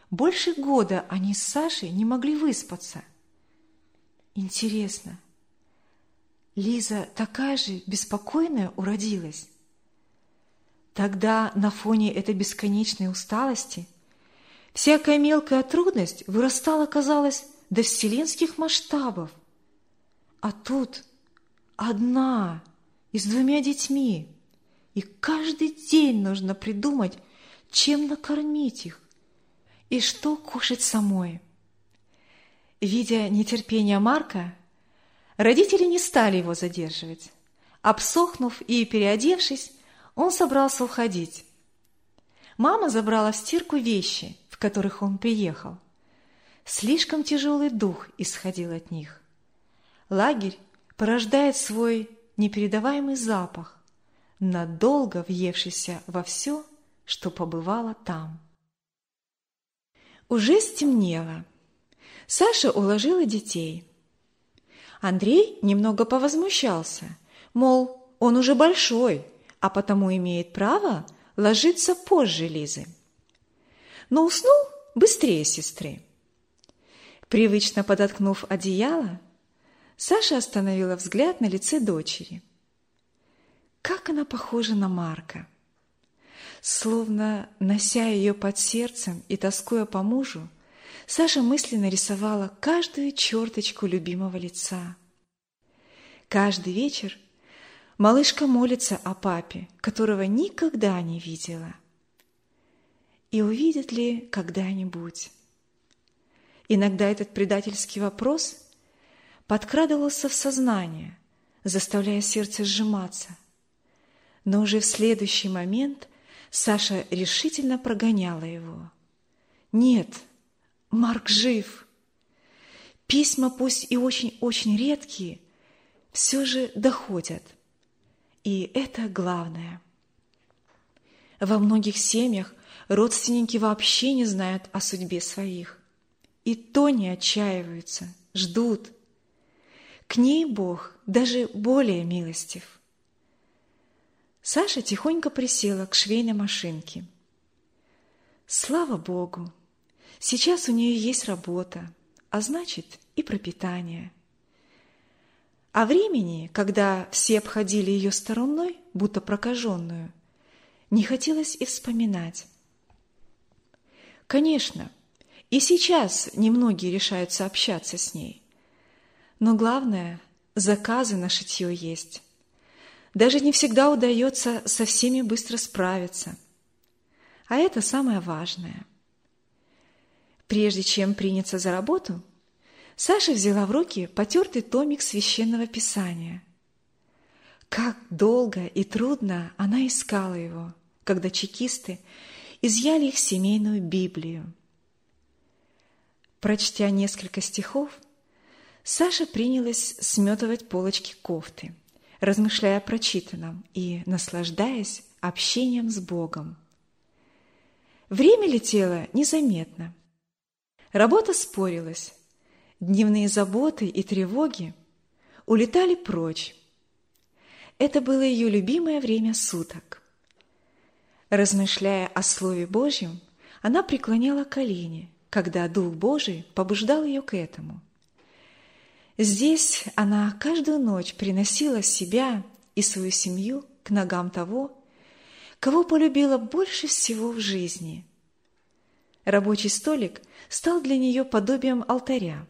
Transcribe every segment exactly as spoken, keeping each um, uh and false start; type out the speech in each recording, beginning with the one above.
Больше года они с Сашей не могли выспаться. Интересно, Лиза такая же беспокойная уродилась? Тогда на фоне этой бесконечной усталости всякая мелкая трудность вырастала, казалось, до вселенских масштабов. А тут одна и с двумя детьми, и каждый день нужно придумать, чем накормить их и что кушать самой. Видя нетерпение Марка, родители не стали его задерживать. Обсохнув и переодевшись, он собрался уходить. Мама забрала в стирку вещи, в которых он приехал. Слишком тяжелый дух исходил от них. Лагерь порождает свой непередаваемый запах, надолго въевшийся во все, что побывало там. Уже стемнело. Саша уложила детей. Андрей немного повозмущался, мол, он уже большой, а потому имеет право ложиться позже Лизы. Но уснул быстрее сестры. Привычно подоткнув одеяло, Саша остановила взгляд на лице дочери. Как она похожа на Марка! Словно нося ее под сердцем и тоскуя по мужу, Саша мысленно рисовала каждую черточку любимого лица. Каждый вечер малышка молится о папе, которого никогда не видела. И увидит ли когда-нибудь? Иногда этот предательский вопрос подкрадывался в сознание, заставляя сердце сжиматься. Но уже в следующий момент Саша решительно прогоняла его. Нет, Марк жив. Письма, пусть и очень-очень редкие, все же доходят. И это главное. Во многих семьях родственники вообще не знают о судьбе своих. И то не отчаиваются, ждут. К ней Бог даже более милостив. Саша тихонько присела к швейной машинке. Слава Богу! Сейчас у нее есть работа, а значит и пропитание. А времени, когда все обходили ее стороной, будто прокаженную, не хотелось и вспоминать. Конечно, и сейчас немногие решаются общаться с ней. Но главное, заказы на шитье есть. Даже не всегда удается со всеми быстро справиться. А это самое важное. Прежде чем приняться за работу, Саша взяла в руки потертый томик священного писания. Как долго и трудно она искала его, когда чекисты изъяли их семейную Библию. Прочтя несколько стихов, Саша принялась сметывать полочки кофты, размышляя о прочитанном и наслаждаясь общением с Богом. Время летело незаметно. Работа спорилась, дневные заботы и тревоги улетали прочь. Это было ее любимое время суток. Размышляя о Слове Божьем, она преклоняла колени, когда Дух Божий побуждал ее к этому. Здесь она каждую ночь приносила себя и свою семью к ногам того, кого полюбила больше всего в жизни. Рабочий столик стал для нее подобием алтаря.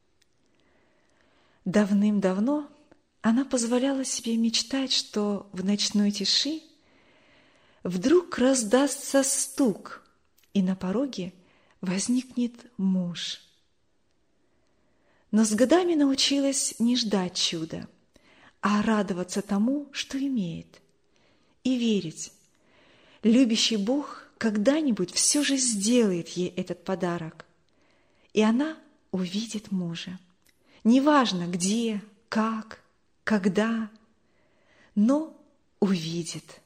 Давным-давно она позволяла себе мечтать, что в ночной тиши вдруг раздастся стук, и на пороге возникнет муж. Но с годами научилась не ждать чуда, а радоваться тому, что имеет, и верить. Любящий Бог когда-нибудь все же сделает ей этот подарок, и она увидит мужа. Неважно где, как, когда, но увидит.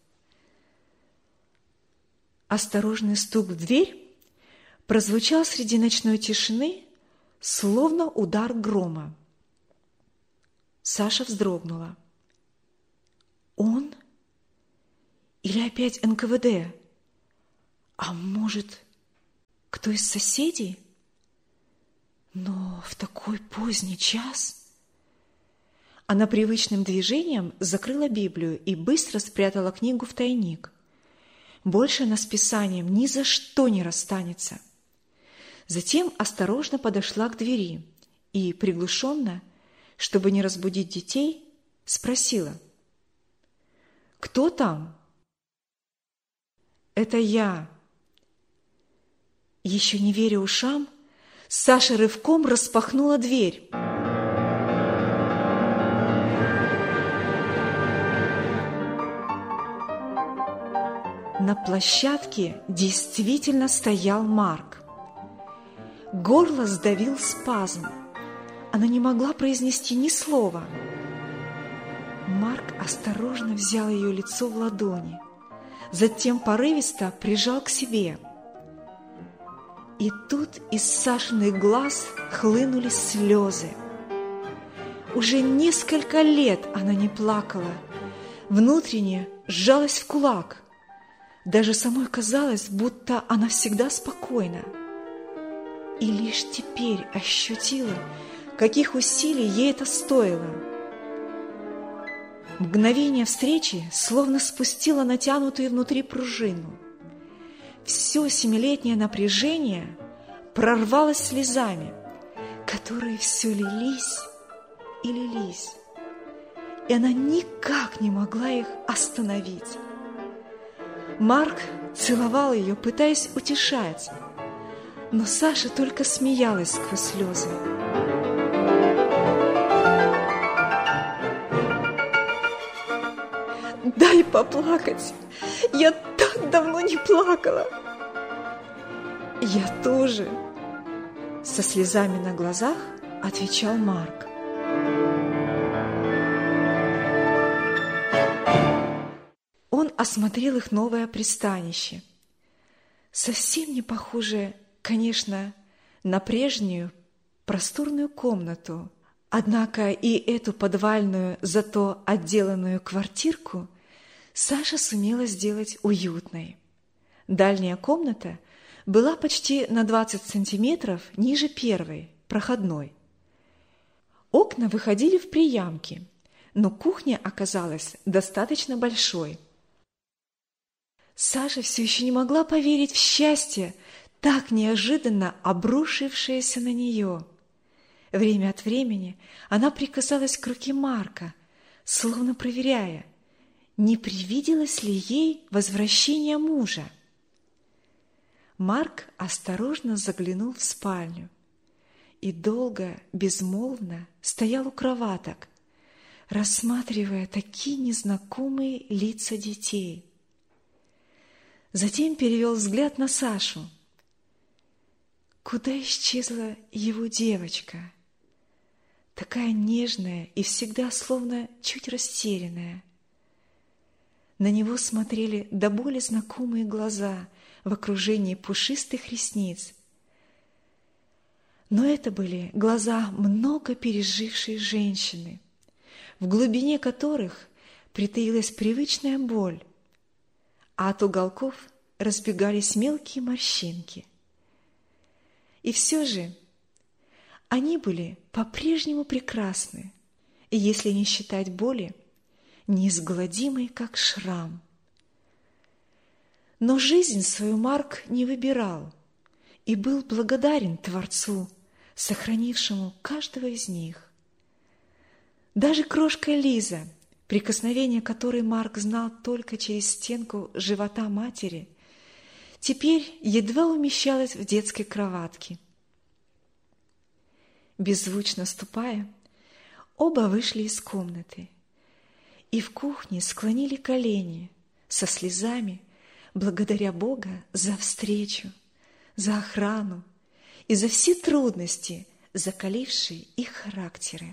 Осторожный стук в дверь прозвучал среди ночной тишины, словно удар грома. Саша вздрогнула. Он? Или опять эн ка вэ дэ? А может, кто из соседей? Но в такой поздний час... Она привычным движением закрыла Библию и быстро спрятала книгу в тайник. Больше она с Писанием ни за что не расстанется. Затем осторожно подошла к двери и приглушенно, чтобы не разбудить детей, спросила: «Кто там?» «Это я». Еще не веря ушам, Саша рывком распахнула дверь. На площадке действительно стоял Марк. Горло сдавил спазм. Она не могла произнести ни слова. Марк осторожно взял ее лицо в ладони, затем порывисто прижал к себе. И тут из Сашиных глаз хлынули слезы. Уже несколько лет она не плакала, внутренне сжалась в кулак. Даже самой казалось, будто она всегда спокойна. И лишь теперь ощутила, каких усилий ей это стоило. Мгновение встречи словно спустило натянутую внутри пружину. Все семилетнее напряжение прорвалось слезами, которые все лились и лились, и она никак не могла их остановить. Марк целовал ее, пытаясь утешать, но Саша только смеялась сквозь слезы. «Дай поплакать! Я так давно не плакала!» «Я тоже!» — со слезами на глазах отвечал Марк. Он осмотрел их новое пристанище, совсем не похожее, конечно, на прежнюю просторную комнату, однако и эту подвальную, зато отделанную квартирку Саша сумела сделать уютной. Дальняя комната была почти на двадцать сантиметров ниже первой, проходной. Окна выходили в приямки, но кухня оказалась достаточно большой. Саша все еще не могла поверить в счастье, так неожиданно обрушившееся на нее. Время от времени она прикасалась к руке Марка, словно проверяя, не привиделось ли ей возвращение мужа. Марк осторожно заглянул в спальню и долго, безмолвно стоял у кроваток, рассматривая такие незнакомые лица детей. Затем перевел взгляд на Сашу. Куда исчезла его девочка? Такая нежная и всегда словно чуть растерянная. На него смотрели до боли знакомые глаза в окружении пушистых ресниц. Но это были глаза много пережившей женщины, в глубине которых притаилась привычная боль, а от уголков разбегались мелкие морщинки. И все же они были по-прежнему прекрасны, и если не считать боли, неизгладимой, как шрам. Но жизнь свою Марк не выбирал и был благодарен Творцу, сохранившему каждого из них. Даже крошка Лиза, прикосновение которой Марк знал только через стенку живота матери, теперь едва умещалась в детской кроватке. Беззвучно ступая, оба вышли из комнаты и в кухне склонили колени со слезами, благодаря Бога за встречу, за охрану и за все трудности, закалившие их характеры.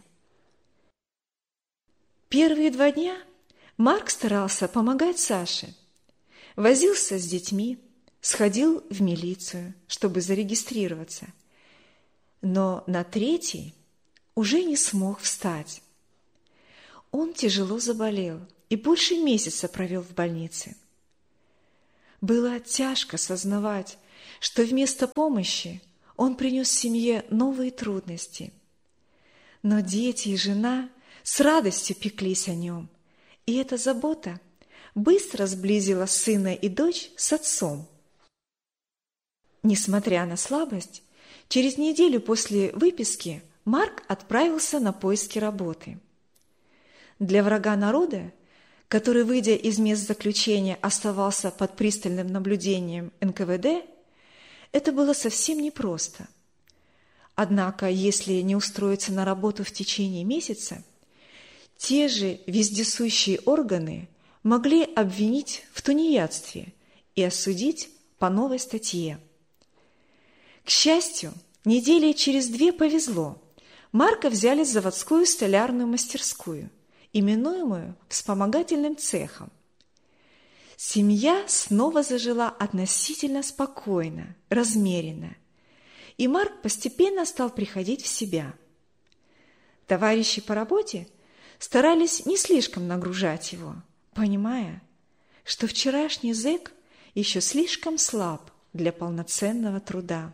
Первые два дня Марк старался помогать Саше, возился с детьми, сходил в милицию, чтобы зарегистрироваться, но на третий уже не смог встать. Он тяжело заболел и больше месяца провел в больнице. Было тяжко сознавать, что вместо помощи он принес семье новые трудности. Но дети и жена с радостью пеклись о нем, и эта забота быстро сблизила сына и дочь с отцом. Несмотря на слабость, через неделю после выписки Марк отправился на поиски работы. Для врага народа, который, выйдя из мест заключения, оставался под пристальным наблюдением эн ка вэ дэ, это было совсем непросто. Однако, если не устроиться на работу в течение месяца, те же вездесущие органы могли обвинить в тунеядстве и осудить по новой статье. К счастью, недели через две повезло. Марка взяли в заводскую столярную мастерскую, именуемую вспомогательным цехом. Семья снова зажила относительно спокойно, размеренно, и Марк постепенно стал приходить в себя. Товарищи по работе старались не слишком нагружать его, понимая, что вчерашний зэк еще слишком слаб для полноценного труда.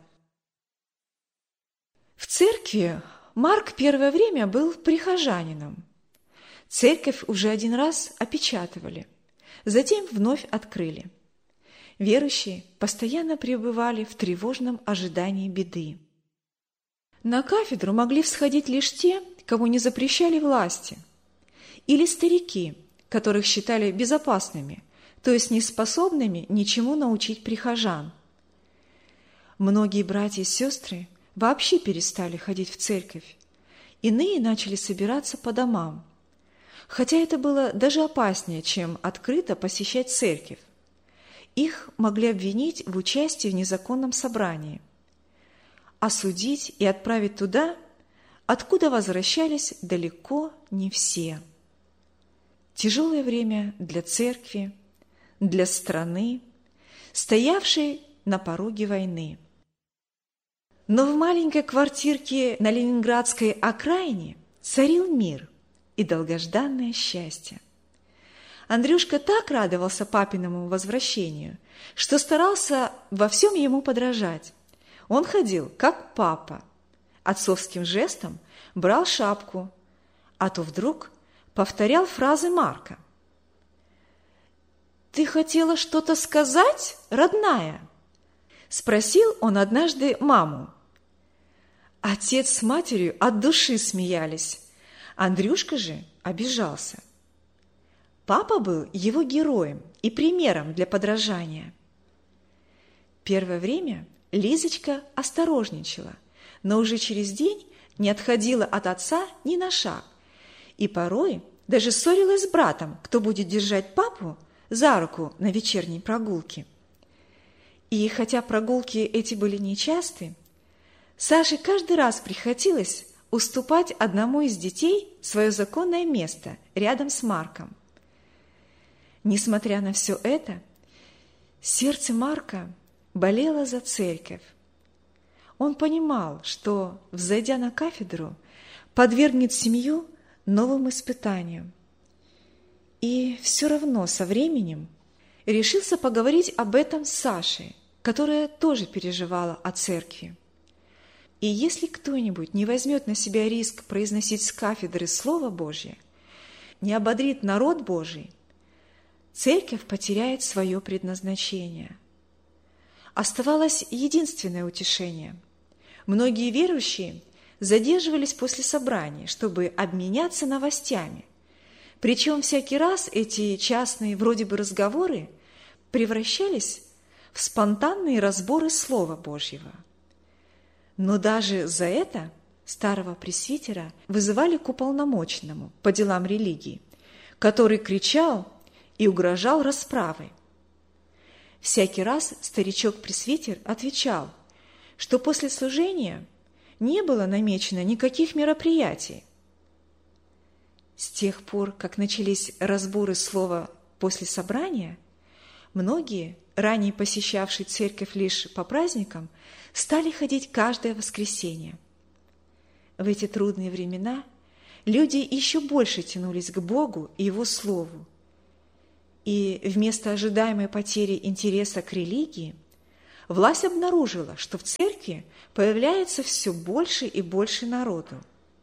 В церкви Марк первое время был прихожанином. Церковь уже один раз опечатывали, затем вновь открыли. Верующие постоянно пребывали в тревожном ожидании беды. На кафедру могли всходить лишь те, кого не запрещали власти, или старики, которых считали безопасными, то есть неспособными ничему научить прихожан. Многие братья и сестры вообще перестали ходить в церковь, иные начали собираться по домам, хотя это было даже опаснее, чем открыто посещать церковь. Их могли обвинить в участии в незаконном собрании, осудить и отправить туда, откуда возвращались далеко не все. Тяжелое время для церкви, для страны, стоявшей на пороге войны. Но в маленькой квартирке на ленинградской окраине царил мир и долгожданное счастье. Андрюшка так радовался папиному возвращению, что старался во всем ему подражать. Он ходил, как папа, отцовским жестом брал шапку, а то вдруг повторял фразы Марка. «Ты хотела что-то сказать, родная?» – спросил он однажды маму. Отец с матерью от души смеялись, Андрюшка же обижался. Папа был его героем и примером для подражания. Первое время Лизочка осторожничала, но уже через день не отходила от отца ни на шаг и порой даже ссорилась с братом, кто будет держать папу за руку на вечерней прогулке. И хотя прогулки эти были нечасты, Саше каждый раз приходилось уступать одному из детей свое законное место рядом с Марком. Несмотря на все это, сердце Марка болело за церковь. Он понимал, что, взойдя на кафедру, подвергнет семью новым испытаниям. И все равно со временем решился поговорить об этом с Сашей, которая тоже переживала о церкви. И если кто-нибудь не возьмет на себя риск произносить с кафедры Слово Божье, не ободрит народ Божий, церковь потеряет свое предназначение. Оставалось единственное утешение. Многие верующие задерживались после собраний, чтобы обменяться новостями. Причем всякий раз эти частные вроде бы разговоры превращались в спонтанные разборы Слова Божьего. Но даже за это старого пресвитера вызывали к уполномоченному по делам религии, который кричал и угрожал расправой. Всякий раз старичок-пресвитер отвечал, что после служения не было намечено никаких мероприятий. С тех пор, как начались разборы слова после собрания, многие, ранее посещавшие церковь лишь по праздникам, стали ходить каждое воскресенье. В эти трудные времена люди еще больше тянулись к Богу и Его Слову. И вместо ожидаемой потери интереса к религии власть обнаружила, что в церкви появляется все больше и больше народу.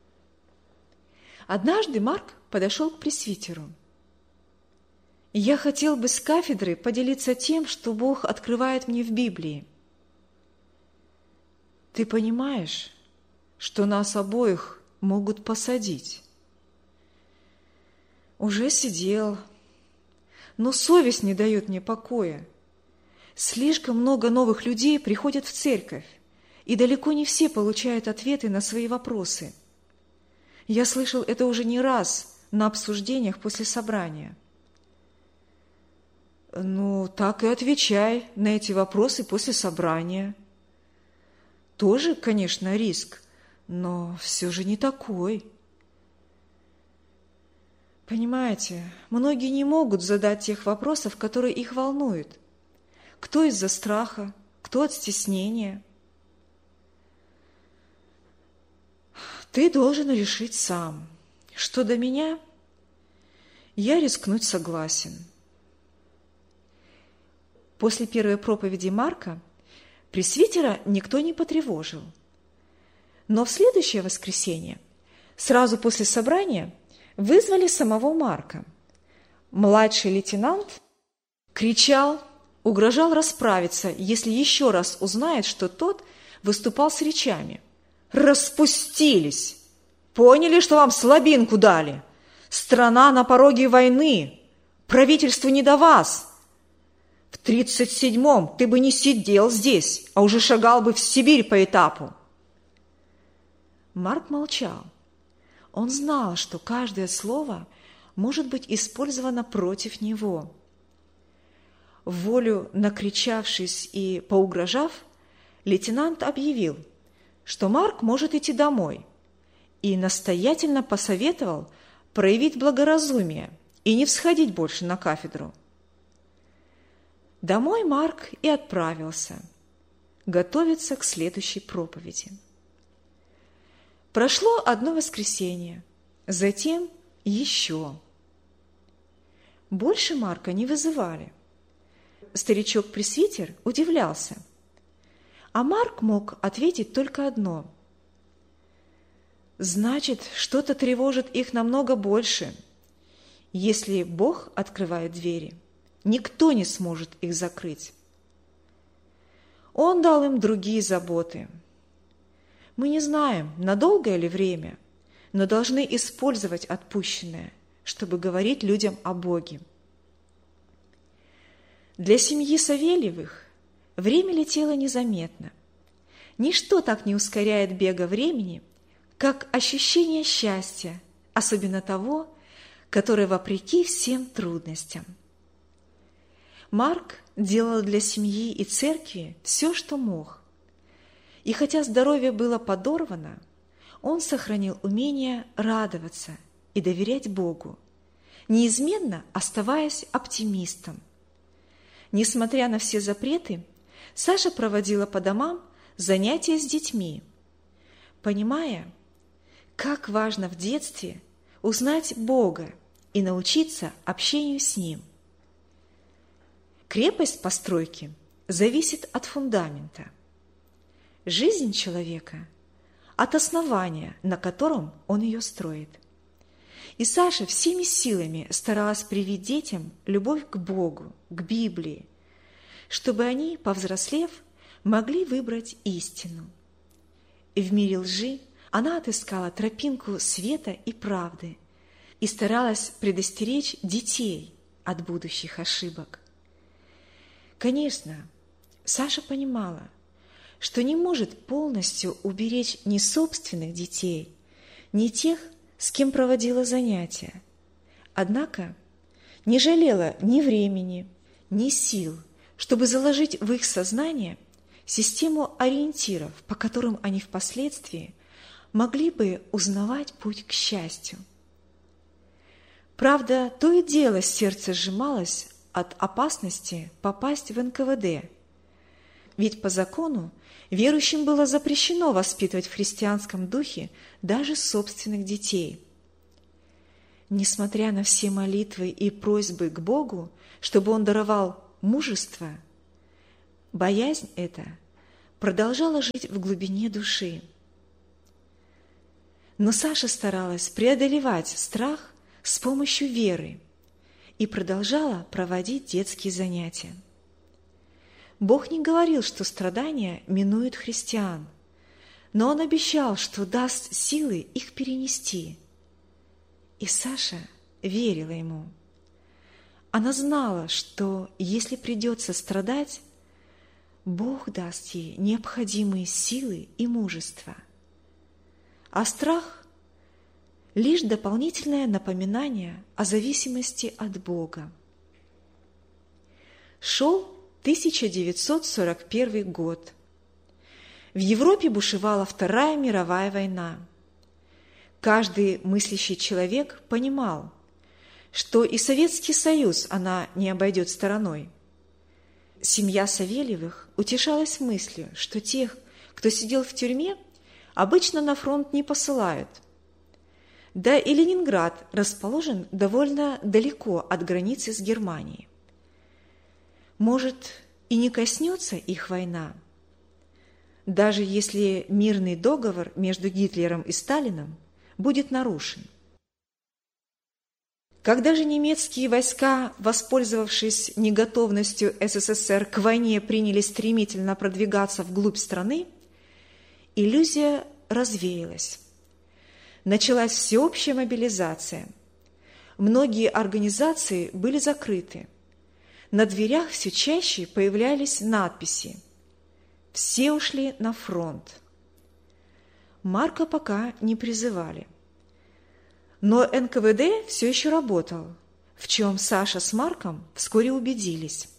Однажды Марк подошел к пресвитеру. «Я хотел бы с кафедры поделиться тем, что Бог открывает мне в Библии. Ты понимаешь, что нас обоих могут посадить?» «Уже сидел, но совесть не дает мне покоя. Слишком много новых людей приходят в церковь, и далеко не все получают ответы на свои вопросы. Я слышал это уже не раз на обсуждениях после собрания». «Ну, так и отвечай на эти вопросы после собрания. Тоже, конечно, риск, но все же не такой. Понимаете, многие не могут задать тех вопросов, которые их волнуют. Кто из-за страха, кто от стеснения. Ты должен решить сам. Что до меня, я рискнуть согласен». После первой проповеди Марка пресвитера никто не потревожил. Но в следующее воскресенье, сразу после собрания, вызвали самого Марка. Младший лейтенант кричал, угрожал расправиться, если еще раз узнает, что тот выступал с речами. «Распустились! Поняли, что вам слабинку дали? Страна на пороге войны! Правительству не до вас! В тридцать седьмом ты бы не сидел здесь, а уже шагал бы в Сибирь по этапу!» Марк молчал. Он знал, что каждое слово может быть использовано против него. В волю накричавшись и поугрожав, лейтенант объявил, что Марк может идти домой, и настоятельно посоветовал проявить благоразумие и не всходить больше на кафедру. Домой Марк и отправился готовиться к следующей проповеди. Прошло одно воскресенье, затем еще. Больше Марка не вызывали. Старичок-пресвитер удивлялся, а Марк мог ответить только одно. Значит, что-то тревожит их намного больше. Если Бог открывает двери, никто не сможет их закрыть. Он дал им другие заботы. Мы не знаем, на долгое ли время, но должны использовать отпущенное, чтобы говорить людям о Боге. Для семьи Савельевых время летело незаметно. Ничто так не ускоряет бега времени, как ощущение счастья, особенно того, которое вопреки всем трудностям. Марк делал для семьи и церкви все, что мог. И хотя здоровье было подорвано, он сохранил умение радоваться и доверять Богу, неизменно оставаясь оптимистом. Несмотря на все запреты, Саша проводила по домам занятия с детьми, понимая, как важно в детстве узнать Бога и научиться общению с Ним. Крепость постройки зависит от фундамента. Жизнь человека – от основания, на котором он ее строит. И Саша всеми силами старалась привить детям любовь к Богу, к Библии, чтобы они, повзрослев, могли выбрать истину. И в мире лжи она отыскала тропинку света и правды и старалась предостеречь детей от будущих ошибок. Конечно, Саша понимала, что не может полностью уберечь ни собственных детей, ни тех, с кем проводила занятия. Однако не жалела ни времени, ни сил, чтобы заложить в их сознание систему ориентиров, по которым они впоследствии могли бы узнавать путь к счастью. Правда, то и дело сердце сжималось от опасности попасть в эн ка вэ дэ, ведь по закону верующим было запрещено воспитывать в христианском духе даже собственных детей. Несмотря на все молитвы и просьбы к Богу, чтобы Он даровал мужество, Боязнь эта продолжала жить в глубине души. Но Саша старалась преодолевать страх с помощью веры и продолжала проводить детские занятия. Бог не говорил, что страдания минуют христиан, но Он обещал, что даст силы их перенести. И Саша верила Ему. Она знала, что если придется страдать, Бог даст ей необходимые силы и мужество. А страх – лишь дополнительное напоминание о зависимости от Бога. Шел тысяча девятьсот сорок первый год. В Европе бушевала Вторая мировая война. Каждый мыслящий человек понимал, что и Советский Союз она не обойдет стороной. Семья Савельевых утешалась мыслью, что тех, кто сидел в тюрьме, обычно на фронт не посылают. Да и Ленинград расположен довольно далеко от границы с Германией. Может, и не коснется их война, даже если мирный договор между Гитлером и Сталиным будет нарушен. Когда же немецкие войска, воспользовавшись неготовностью СССР к войне, принялись стремительно продвигаться вглубь страны, иллюзия развеялась. Началась всеобщая мобилизация. Многие организации были закрыты. На дверях все чаще появлялись надписи «Все ушли на фронт». Марка пока не призывали. Но эн ка вэ дэ все еще работал, в чем Саша с Марком вскоре убедились.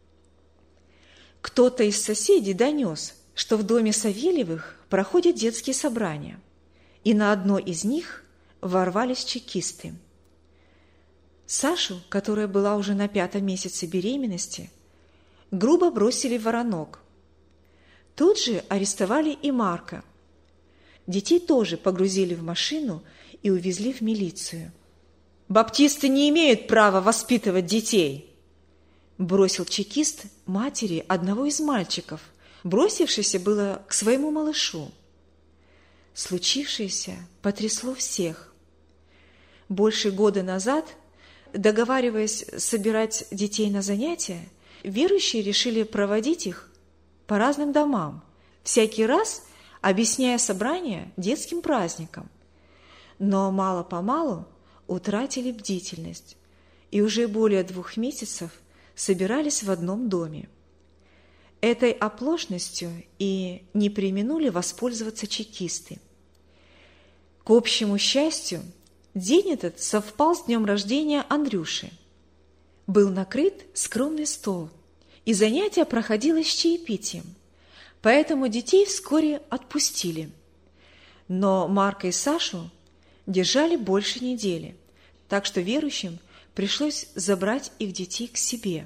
Кто-то из соседей донес, что в доме Савельевых проходят детские собрания, и на одно из них ворвались чекисты. Сашу, которая была уже на пятом месяце беременности, грубо бросили в воронок. Тут же арестовали и Марка. Детей тоже погрузили в машину и увезли в милицию. «Баптисты не имеют права воспитывать детей!» бросил чекист матери одного из мальчиков, бросившийся было к своему малышу. Случившееся потрясло всех. Больше года назад, договариваясь собирать детей на занятия, верующие решили проводить их по разным домам, всякий раз объясняя собрание детским праздником. Но мало-помалу утратили бдительность и уже более двух месяцев собирались в одном доме. Этой оплошностью и не преминули воспользоваться чекисты. К общему счастью, день этот совпал с днем рождения Андрюши. Был накрыт скромный стол, и занятие проходило с чаепитием, поэтому детей вскоре отпустили. Но Марка и Сашу держали больше недели, так что верующим пришлось забрать их детей к себе.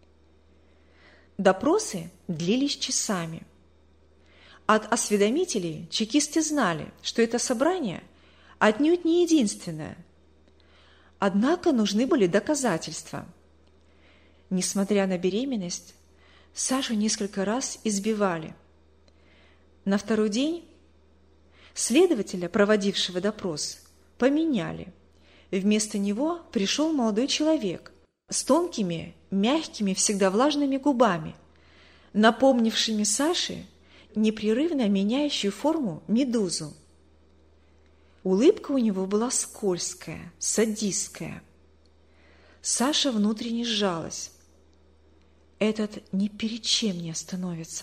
Допросы длились часами. От осведомителей чекисты знали, что это собрание отнюдь не единственное. Однако нужны были доказательства. Несмотря на беременность, Сашу несколько раз избивали. На второй день следователя, проводившего допрос, поменяли. Вместо него пришел молодой человек с тонкими, мягкими, всегда влажными губами, напомнившими Саше непрерывно меняющую форму медузу. Улыбка у него была скользкая, садистская. Саша внутренне сжалась. Этот ни перед чем не остановится.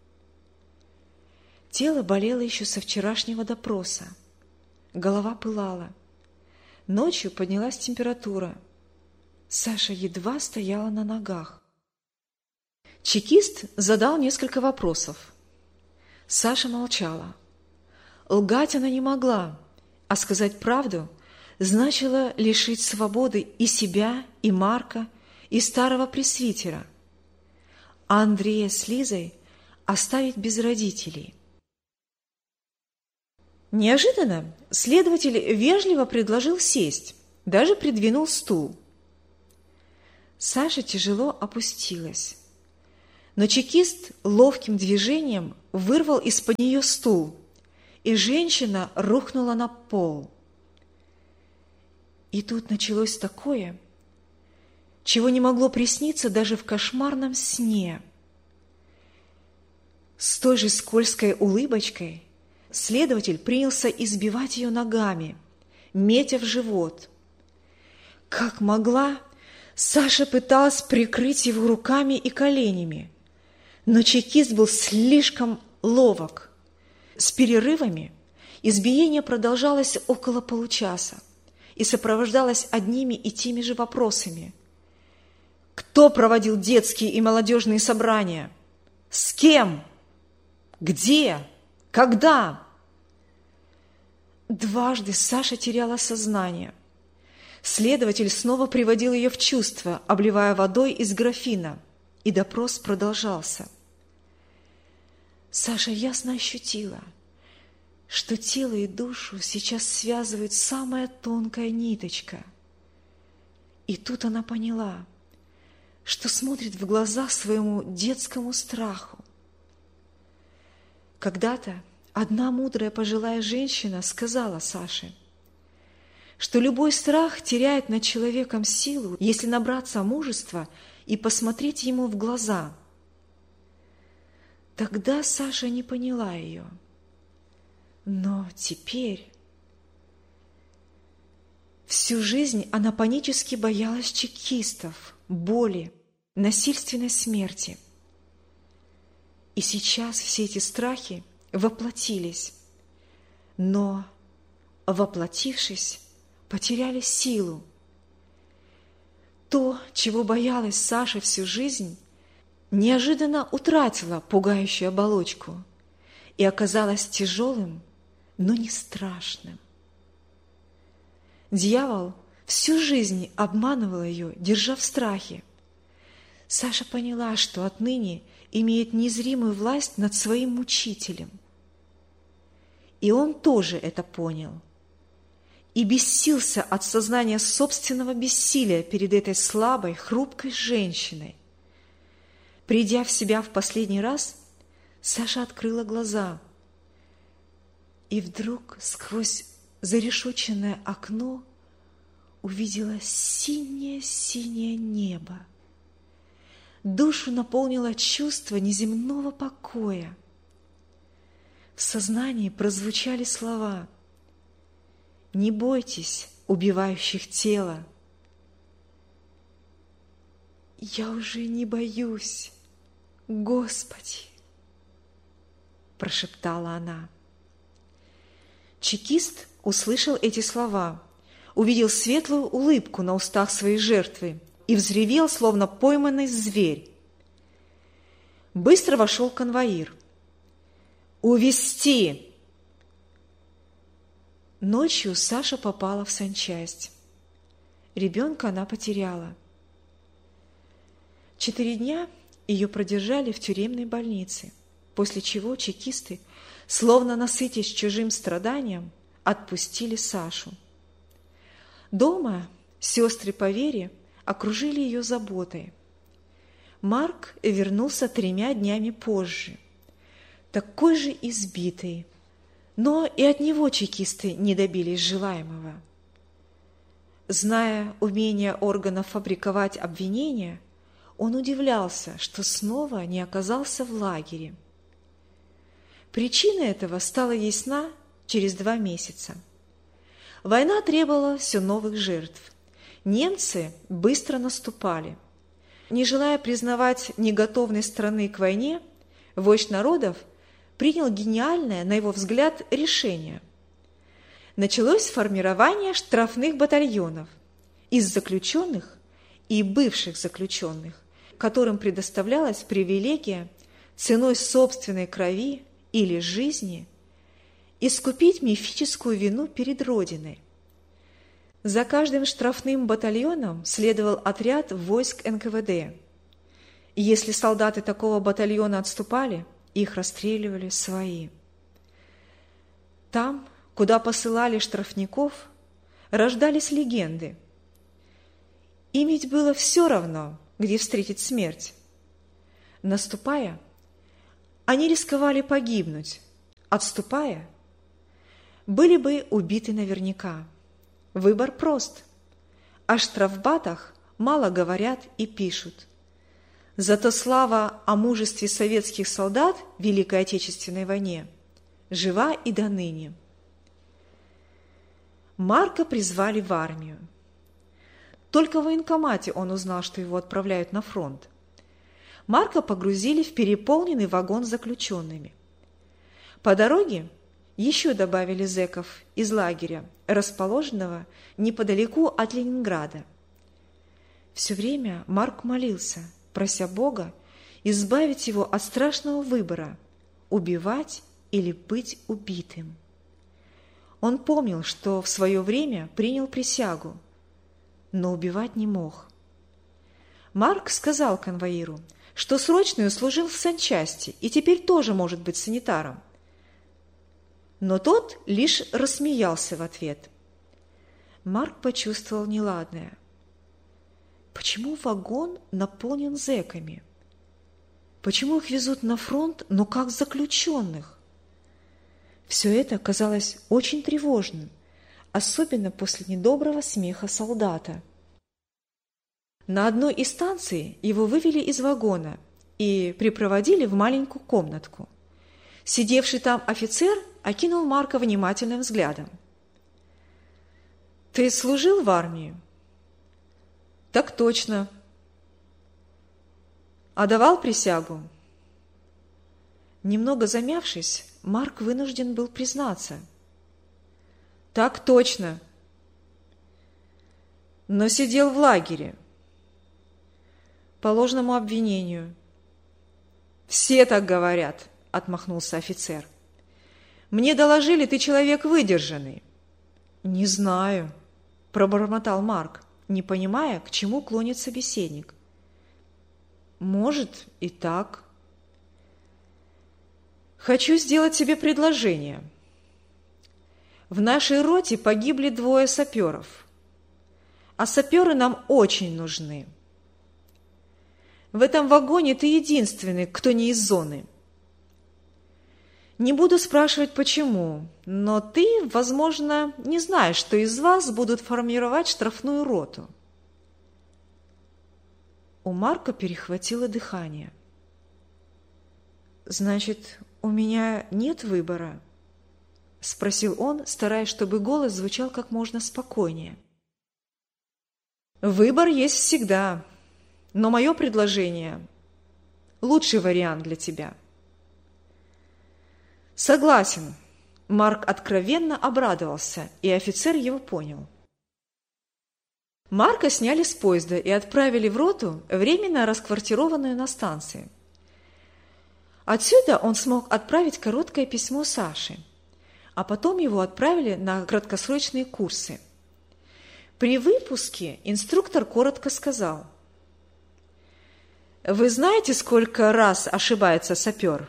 Тело болело еще со вчерашнего допроса. Голова пылала. Ночью поднялась температура. Саша едва стояла на ногах. Чекист задал несколько вопросов. Саша молчала. Лгать она не могла, а сказать правду значило лишить свободы и себя, и Марка, и старого пресвитера, а Андрея с Лизой оставить без родителей. Неожиданно следователь вежливо предложил сесть, даже придвинул стул. Саша тяжело опустилась. Но чекист ловким движением вырвал из-под нее стул, и женщина рухнула на пол. И тут началось такое, чего не могло присниться даже в кошмарном сне. С той же скользкой улыбочкой следователь принялся избивать ее ногами, метя в живот. Как могла, Саша пыталась прикрыть его руками и коленями, но чекист был слишком ловок. С перерывами избиение продолжалось около получаса и сопровождалось одними и теми же вопросами. Кто проводил детские и молодежные собрания? С кем? Где? Когда? Дважды Саша теряла сознание. Следователь снова приводил ее в чувство, обливая водой из графина, и допрос продолжался. Саша ясно ощутила, что тело и душу сейчас связывает самая тонкая ниточка. И тут она поняла, что смотрит в глаза своему детскому страху. Когда-то одна мудрая пожилая женщина сказала Саше, что любой страх теряет над человеком силу, если набраться мужества и посмотреть ему в глаза. Тогда Саша не поняла ее. Но теперь... Всю жизнь она панически боялась чекистов, боли, насильственной смерти. И сейчас все эти страхи воплотились, но, воплотившись, потеряли силу. То, чего боялась Саша всю жизнь, неожиданно утратило пугающую оболочку и оказалось тяжелым, но не страшным. Дьявол всю жизнь обманывал ее, держа в страхе. Саша поняла, что отныне имеет незримую власть над своим мучителем. И он тоже это понял. И бесился от сознания собственного бессилия перед этой слабой, хрупкой женщиной. Придя в себя в последний раз, Саша открыла глаза. И вдруг сквозь зарешоченное окно увидела синее-синее небо. Душу наполнило чувство неземного покоя. В сознании прозвучали слова: «Не бойтесь убивающих тело». «Я уже не боюсь, Господи!» – прошептала она. Чекист услышал эти слова, увидел светлую улыбку на устах своей жертвы и взревел, словно пойманный зверь. Быстро вошел конвоир. «Увести!» Ночью Саша попала в санчасть. Ребенка она потеряла. Четыре дня ее продержали в тюремной больнице, после чего чекисты, словно насытясь чужим страданием, отпустили Сашу. Дома сестры по вере окружили ее заботой. Марк вернулся тремя днями позже, такой же избитый, но и от него чекисты не добились желаемого. Зная умение органов фабриковать обвинения, он удивлялся, что снова не оказался в лагере. Причина этого стала ясна через два месяца. Война требовала все новых жертв. Немцы быстро наступали. Не желая признавать неготовность страны к войне, вождь народов принял гениальное, на его взгляд, решение. Началось формирование штрафных батальонов из заключенных и бывших заключенных, которым предоставлялась привилегия ценой собственной крови или жизни искупить мифическую вину перед Родиной. За каждым штрафным батальоном следовал отряд войск эн ка вэ дэ. И если солдаты такого батальона отступали, их расстреливали свои. Там, куда посылали штрафников, рождались легенды. Им ведь было все равно, где встретить смерть. Наступая, они рисковали погибнуть. Отступая, были бы убиты наверняка. Выбор прост. О штрафбатах мало говорят и пишут. Зато слава о мужестве советских солдат в Великой Отечественной войне жива и до ныне. Марка призвали в армию. Только в военкомате он узнал, что его отправляют на фронт. Марка погрузили в переполненный вагон с заключенными. По дороге еще добавили зэков из лагеря, расположенного неподалеку от Ленинграда. Все время Марк молился, прося Бога избавить его от страшного выбора – убивать или быть убитым. Он помнил, что в свое время принял присягу, но убивать не мог. Марк сказал конвоиру, что срочную служил в санчасти и теперь тоже может быть санитаром. Но тот лишь рассмеялся в ответ. Марк почувствовал неладное. Почему вагон наполнен зэками? Почему их везут на фронт, но как заключенных? Все это казалось очень тревожным, особенно после недоброго смеха солдата. На одной из станций его вывели из вагона и припроводили в маленькую комнатку. Сидевший там офицер окинул Марка внимательным взглядом. «Ты служил в армии?» «Так точно». «А давал присягу?» Немного замявшись, Марк вынужден был признаться. «Так точно». «Но сидел в лагере». «По ложному обвинению». «Все так говорят», — отмахнулся офицер. «Мне доложили, ты человек выдержанный». «Не знаю», — пробормотал Марк, не понимая, к чему клонит собеседник. «Может, и так». «Хочу сделать тебе предложение. В нашей роте погибли двое саперов, а саперы нам очень нужны. В этом вагоне ты единственный, кто не из зоны. Не буду спрашивать, почему, но ты, возможно, не знаешь, что из вас будут формировать штрафную роту». У Марка перехватило дыхание. «Значит, у меня нет выбора?» – спросил он, стараясь, чтобы голос звучал как можно спокойнее. «Выбор есть всегда, но мое предложение – лучший вариант для тебя». «Согласен», – Марк откровенно обрадовался, и офицер его понял. Марка сняли с поезда и отправили в роту, временно расквартированную на станции. Отсюда он смог отправить короткое письмо Саше, а потом его отправили на краткосрочные курсы. При выпуске инструктор коротко сказал: «Вы знаете, сколько раз ошибается сапер?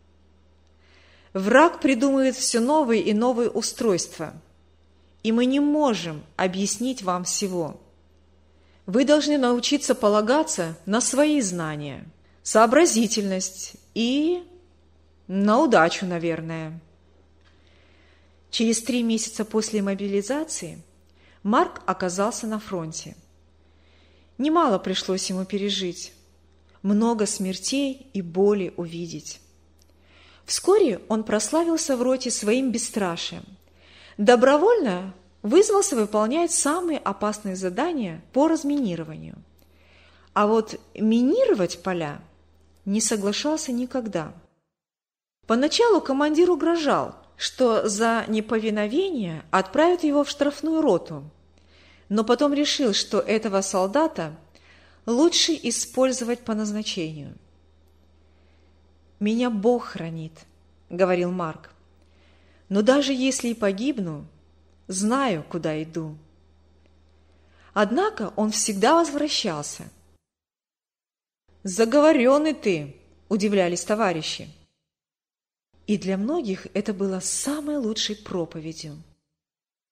Враг придумывает все новые и новые устройства, и мы не можем объяснить вам всего. Вы должны научиться полагаться на свои знания, сообразительность и на удачу, наверное». Через три месяца после мобилизации Марк оказался на фронте. Немало пришлось ему пережить, много смертей и боли увидеть. Вскоре он прославился в роте своим бесстрашием. Добровольно вызвался выполнять самые опасные задания по разминированию. А вот минировать поля не соглашался никогда. Поначалу командир угрожал, что за неповиновение отправят его в штрафную роту, но потом решил, что этого солдата лучше использовать по назначению. «Меня Бог хранит», — говорил Марк, «но даже если и погибну, знаю, куда иду». Однако он всегда возвращался. «Заговоренный ты», — удивлялись товарищи. И для многих это было самой лучшей проповедью.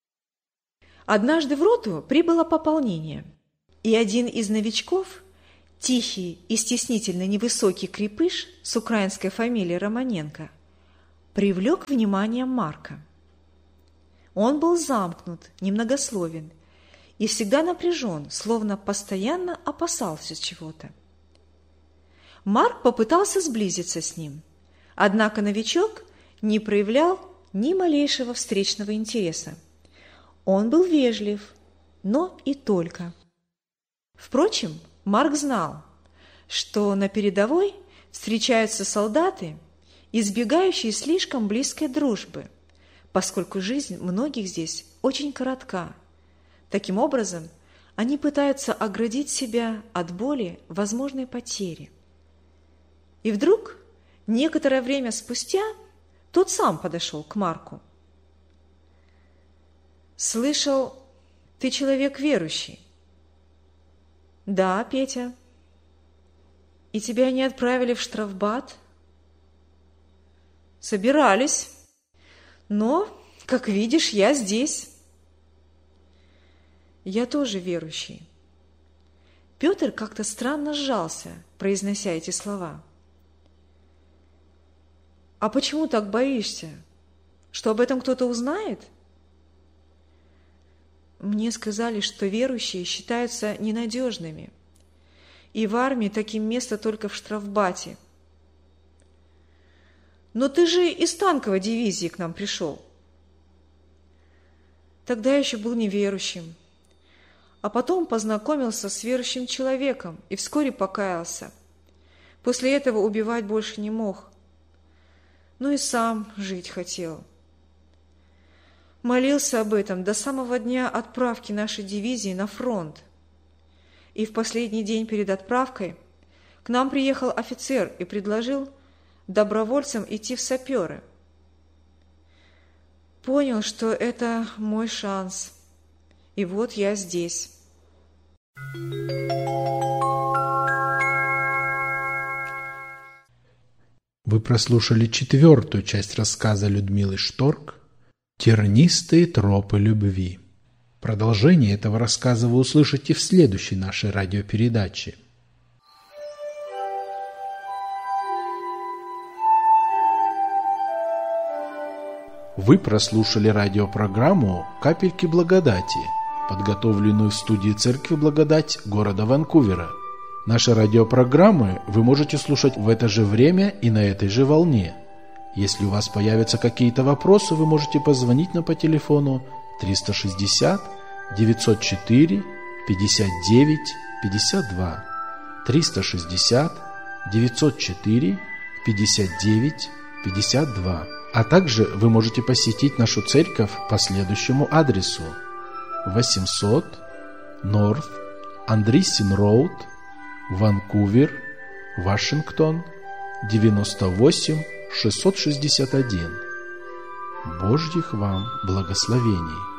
Однажды в роту прибыло пополнение, и один из новичков Тихий и стеснительно невысокий крепыш с украинской фамилией Романенко привлек внимание Марка. Он был замкнут, немногословен и всегда напряжен, словно постоянно опасался чего-то. Марк попытался сблизиться с ним, однако новичок не проявлял ни малейшего встречного интереса. Он был вежлив, но и только. Впрочем, Марк знал, что на передовой встречаются солдаты, избегающие слишком близкой дружбы, поскольку жизнь многих здесь очень коротка. Таким образом, они пытаются оградить себя от боли возможной потери. И вдруг, некоторое время спустя, тот сам подошел к Марку. «Слышал, ты человек верующий?» «Да, Петя». «И тебя не отправили в штрафбат?» «Собирались. Но, как видишь, я здесь». «Я тоже верующий». Петр как-то странно сжался, произнося эти слова. «А почему так боишься? Что об этом кто-то узнает?» «Мне сказали, что верующие считаются ненадежными, и в армии таким место только в штрафбате». «Но ты же из танковой дивизии к нам пришел». «Тогда я еще был неверующим, а потом познакомился с верующим человеком и вскоре покаялся. После этого убивать больше не мог. Ну и сам жить хотел. Молился об этом до самого дня отправки нашей дивизии на фронт. И в последний день перед отправкой к нам приехал офицер и предложил добровольцам идти в саперы. Понял, что это мой шанс. И вот я здесь». Вы прослушали четвертую часть рассказа Людмилы Шторк «Тернистые тропы любви». Продолжение этого рассказа вы услышите в следующей нашей радиопередаче. Вы прослушали радиопрограмму «Капельки благодати», подготовленную в студии Церкви Благодать города Ванкувера. Наши радиопрограммы вы можете слушать в это же время и на этой же волне. Если у вас появятся какие-то вопросы, вы можете позвонить нам по телефону триста шестьдесят девятьсот четыре пятьдесят девять пятьдесят два, триста шестьдесят девятьсот четыре пятьдесят девять пятьдесят два. А также вы можете посетить нашу церковь по следующему адресу: восемьсот North Andreessen Road, Ванкувер, Вашингтон, девяносто восемь шестьсот шестьдесят один. Божьих вам благословений!